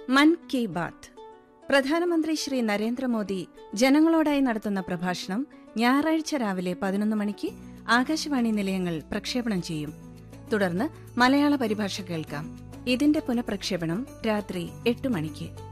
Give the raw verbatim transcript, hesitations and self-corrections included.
മൻ കി ബാത്ത്. പ്രധാനമന്ത്രി ശ്രീ നരേന്ദ്രമോദി ജനങ്ങളോടായി നടത്തുന്ന പ്രഭാഷണം ഞായറാഴ്ച രാവിലെ പതിനൊന്ന് മണിക്ക് ആകാശവാണി നിലയങ്ങൾ പ്രക്ഷേപണം ചെയ്യും. തുടർന്ന് മലയാള പരിഭാഷ കേൾക്കാം. ഇതിന്റെ പുനഃപ്രക്ഷേപണം രാത്രി എട്ട് മണിക്ക്.